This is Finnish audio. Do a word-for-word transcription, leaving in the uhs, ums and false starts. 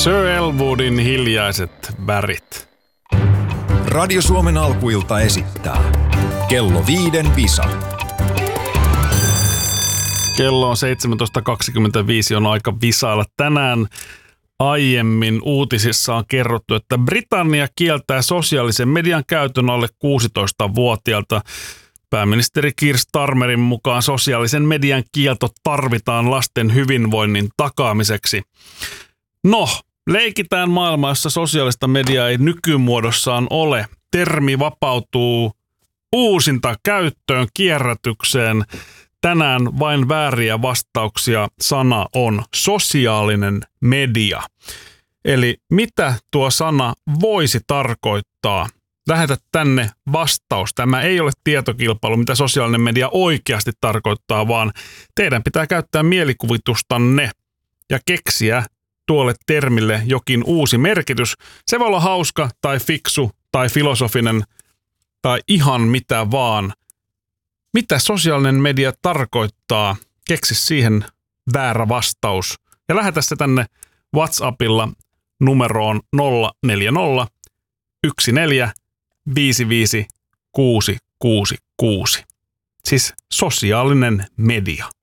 Sir Elwoodin Hiljaiset värit. Radio Suomen alkuilta esittää Kello viiden visa. Kello on seitsemäntoista kaksikymmentäviisi, on aika visailla. Tänään aiemmin uutisissa on kerrottu, että Britannia kieltää sosiaalisen median käytön alle kuusitoistavuotiailta. Pääministeri Keir Starmerin mukaan sosiaalisen median kielto tarvitaan lasten hyvinvoinnin takaamiseksi. No, leikitään maailma, jossa sosiaalista mediaa ei nykymuodossaan ole. Termi vapautuu uusinta käyttöön, kierrätykseen. Tänään vain vääriä vastauksia. Sana on sosiaalinen media. Eli mitä tuo sana voisi tarkoittaa? Lähetä tänne vastaus. Tämä ei ole tietokilpailu, mitä sosiaalinen media oikeasti tarkoittaa, vaan teidän pitää käyttää mielikuvitustanne ja keksiä tuolle termille jokin uusi merkitys. Se voi olla hauska tai fiksu tai filosofinen tai ihan mitä vaan. Mitä sosiaalinen media tarkoittaa? Keksi siihen väärä vastaus. Ja lähetä se tänne WhatsAppilla numeroon nolla neljä nolla yksi neljä viisi viisi kuusi kuusi kuusi. Siis sosiaalinen media.